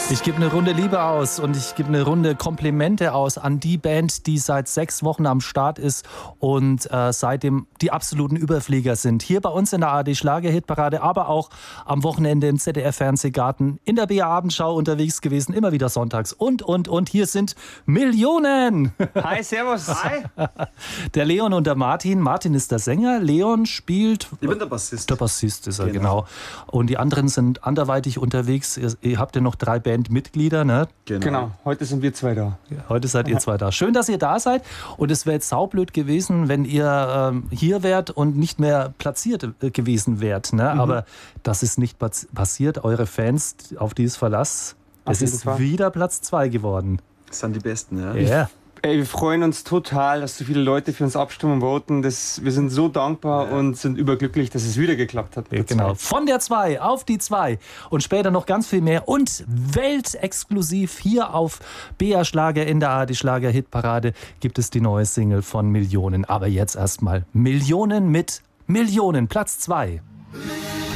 Ich gebe eine Runde Liebe aus und ich gebe eine Runde Komplimente aus an die Band, die seit 6 Wochen am Start ist und seitdem die absoluten Überflieger sind. Hier bei uns in der ARD Schlager-Hitparade, aber auch am Wochenende im ZDF-Fernsehgarten, in der BR Abendschau unterwegs gewesen, immer wieder sonntags. Und hier sind Millionen. Hi, servus. Hi. Der Leon und der Martin. Martin ist der Sänger, Leon spielt... Ich bin der Bassist. Der Bassist ist er, genau. Und die anderen sind anderweitig unterwegs. Ihr habt ja noch 3 Bandmitglieder, ne? Genau, heute sind wir 2 da. Heute seid ihr 2 da. Schön, dass ihr da seid. Und es wäre jetzt saublöd gewesen, wenn ihr hier wärt und nicht mehr platziert gewesen wärt. Ne? Aber das ist nicht passiert. Eure Fans, auf die es Verlass, es ist wieder Platz 2 geworden. Das sind die Besten, ja. Yeah. Ey, wir freuen uns total, dass so viele Leute für uns abstimmen und voten. Wir sind so dankbar und sind überglücklich, dass es wieder geklappt hat. Ja, genau. Von der 2 auf die 2 und später noch ganz viel mehr und weltexklusiv hier auf BR Schlager in der ARD Schlager Hitparade gibt es die neue Single von Millionen. Aber jetzt erstmal Millionen mit Millionen, Platz 2.